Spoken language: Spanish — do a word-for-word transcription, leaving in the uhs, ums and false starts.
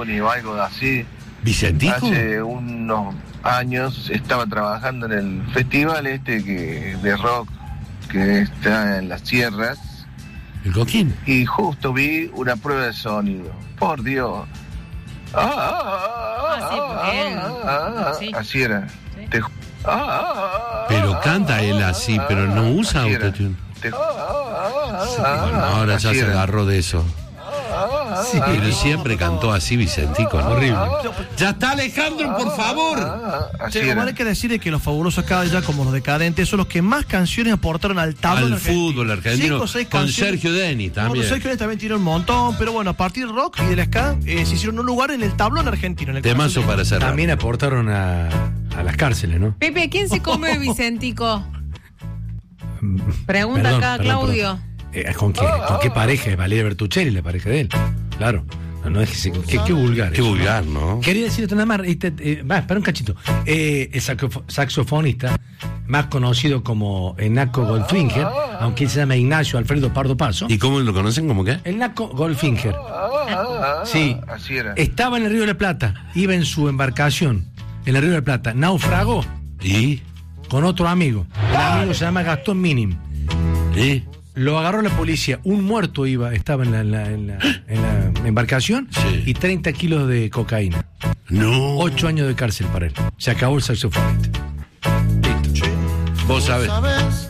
Sony o algo así. ¿Vicentico? Hace unos años estaba trabajando en el festival este que de rock que está en las sierras. ¿El Coquín? Y justo vi una prueba de sonido. Por Dios. Ah, ah, ah, Ah, sí, porque él- ah, ah, sí. Así era. Sí. Te ju- ah, ah, ah, Pero canta él así, pero no usa así era. autotune. Te ju- ah, ah, Sí, ah, bueno, ahora ya así se era. agarró de eso. Sí, Pero siempre cantó así Vicentico, ¿no? Horrible. Ya está, Alejandro, por favor. Ah, así Che, era. Omar, hay que decir que los fabulosos acá ya como los decadentes son los que más canciones aportaron al tablón Al argentino. fútbol argentino, Cinco o seis con canciones. Sergio Denis No, también. con Sergio Denis también tiene un montón, pero bueno, a partir del rock y del ska eh, se hicieron un lugar en el tablón argentino. En el Temazo corazón de- para cerrar. También aportaron a, a las cárceles, ¿no? Pepe, ¿quién se come Vicentico? Pregunta Perdón, acá perdón, Claudio. Eh, ¿con, qué, ¿Con qué pareja? Valeria Bertuccelli, la pareja de él. Claro. No, no es que se- qué, qué vulgar. Qué eso, vulgar, ¿no? Quería decirte nada más, y te- eh, va, espera un cachito. Eh, el saxofo- saxofonista, más conocido como el Naco Goldfinger, aunque él se llama Ignacio Alfredo Pardo Paso. ¿Y cómo lo conocen? ¿Cómo qué? El Naco Goldfinger. Ah, Sí. Así era. Estaba en el Río de la Plata, iba en su embarcación en el Río de la Plata, naufragó ¿Y? con otro amigo. El amigo se llama Gastón Minim. ¿Y? Lo agarró la policía, un muerto iba, estaba en la, en la- en la- en la embarcación Sí. y treinta kilos de cocaína. No. Ocho años de cárcel para él. Se acabó el saxofonista. Listo. Vos sabés.